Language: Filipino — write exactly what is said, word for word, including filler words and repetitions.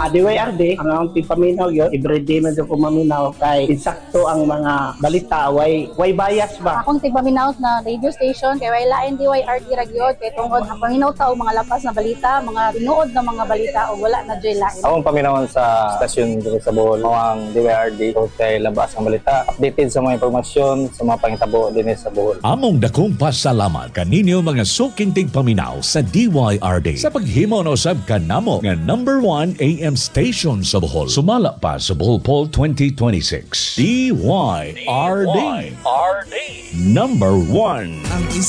mga D Y R D, ang akong tipaminaw yun, everyday man ko maminaw kay insakto ang mga balita, way, way bias ba? Akong tipaminaw na radio station, kay way lain D Y R D ragyod, kay tungod ang paminaw tao mga lapas na balita, mga tinuod na mga balita o wala na joy lain. Akong paminawon sa stasyon dito sa Bohol, mga D Y R D, kay labas ang balita, updated sa mga impormasyon, sa mga pangitabo din sa Bohol. Among dakong pasalamat kaninyo mga suking tigpaminaw sa D Y R D sa paghimo no sab kanamo nga number one A M station sa Bohol. Sumala pa sa Bohol Poll twenty twenty-six. D Y R D. Number one. Ang